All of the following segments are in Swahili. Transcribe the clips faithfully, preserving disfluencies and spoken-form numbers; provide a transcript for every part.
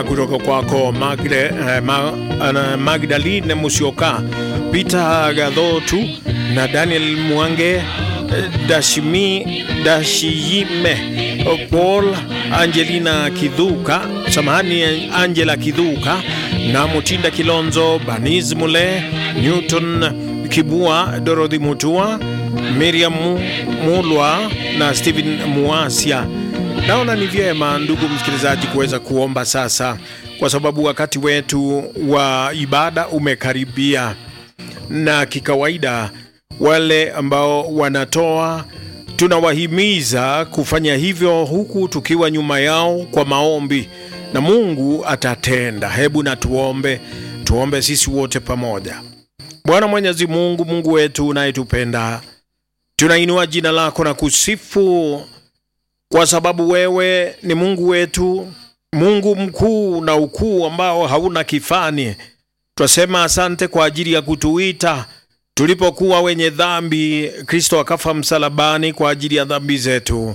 njema kutoka kwako Magde, eh, ma, uh, Magdalene Musyoka, Peter Gadhotu na Daniel Mwange, eh, Dashimi Dashiyime, Paul Angelina Kidhuka, samahani Angela Kidhuka na Mutinda Kilonzo, Baniz Mule, Newton Kibua, Dorothy Mutua, Miriam Mulwa na Steven Muasia. Naona ni vyema ndugu msikilizaji kuweza kuomba sasa, kwa sababu wakati wetu wa ibada umekaribia, na kikawaida wale ambao wanatoa tunawahimiza kufanya hivyo huku tukiwa nyuma yao kwa maombi, na Mungu atatenda. Hebu na tuombe, tuombe sisi wote pamoja. Bwana Mwenyezi Mungu, Mungu wetu unayetupenda, tunainua jina lako na kusifu kwa sababu wewe ni Mungu wetu, Mungu mkuu na ukuu ambao hauna kifani. Twasema asante kwa ajili ya kutuita tulipokuwa wenye dhambi. Kristo akafa msalabani kwa ajili ya dhambi zetu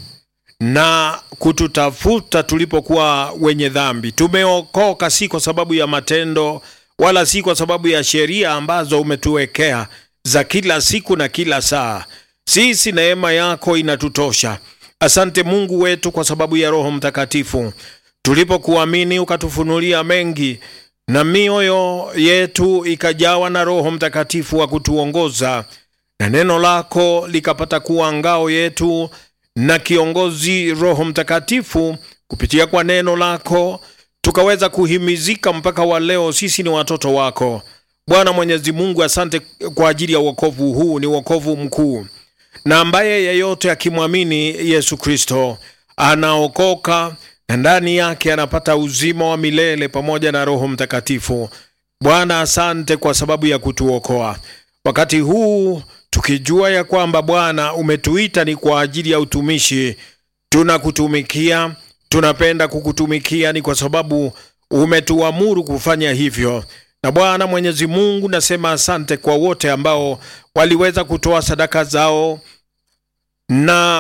na kututafuta tulipokuwa wenye dhambi. Tumeokoka si kwa sababu ya matendo wala si kwa sababu ya sheria ambazo umetuwekea za kila siku na kila saa. Sisi neema yako inatutosha. Asante Mungu wetu kwa sababu ya Roho Mtakatifu. Tulipokuamini ukatufunulia mengi, na mioyo yetu ikajawa na Roho Mtakatifu wa kutuongoza, na neno lako likapata kuwa ngao yetu na kiongozi. Roho Mtakatifu, kupitia kwa neno lako tukaweza kuhimizika mpaka wa leo sisi ni watoto wako. Bwana Mwenyezi Mungu, asante kwa ajili ya wokovu huu. Ni wokovu mkuu, na ambaye yeyote akimwamini Yesu Kristo anaokoka, na ndani yake anapata uzima wa milele pamoja na Roho Mtakatifu. Bwana, asante kwa sababu ya kutuokoa wakati huu, tukijua ya kwamba Bwana umetuita ni kwa ajili ya utumishi. Tunakutumikia, tunapenda kukutumikia ni kwa sababu umetuamuru kufanya hivyo. Na Bwana Mwenyezi Mungu, nasema asante kwa wote ambao waliweza kutoa sadaka zao na